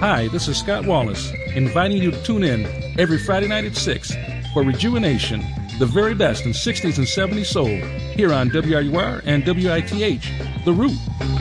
Hi, this is Scott Wallace, inviting you to tune in every Friday night at 6 for Rejuvenation, the very best in 60s and 70s soul, here on WRUR and WITH, The Root.